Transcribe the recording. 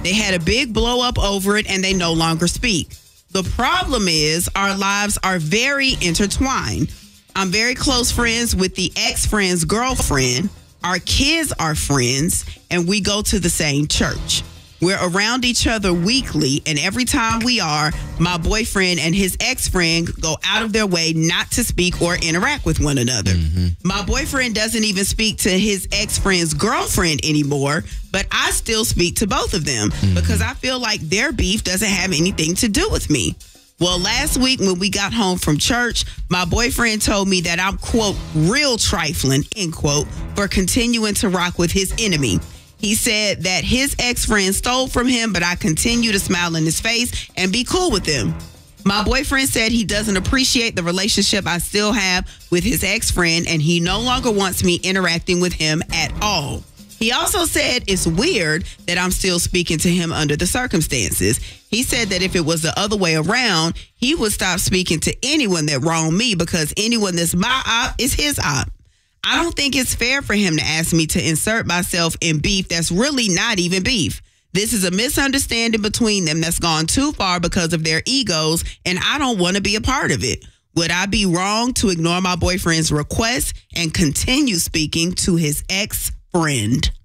They had a big blow up over it and they no longer speak. The problem is our lives are very intertwined. I'm very close friends with the ex-friend's girlfriend. Our kids are friends and we go to the same church. We're around each other weekly, and every time we are, my boyfriend and his ex-friend go out of their way not to speak or interact with one another. My boyfriend doesn't even speak to his ex-friend's girlfriend anymore, but I still speak to both of them because I feel like their beef doesn't have anything to do with me. Well, last week when we got home from church, my boyfriend told me that I'm, quote, real trifling, end quote, for continuing to rock with his enemy. He said that his ex-friend stole from him, but I continue to smile in his face and be cool with him. My boyfriend said he doesn't appreciate the relationship I still have with his ex-friend, and he no longer wants me interacting with him at all. He also said it's weird that I'm still speaking to him under the circumstances. He said that if it was the other way around, he would stop speaking to anyone that wronged me because anyone that's my op is his op. I don't think it's fair for him to ask me to insert myself in beef that's really not even beef. This is a misunderstanding between them that's gone too far because of their egos, and I don't want to be a part of it. Would I be wrong to ignore my boyfriend's request and continue speaking to his ex-friend?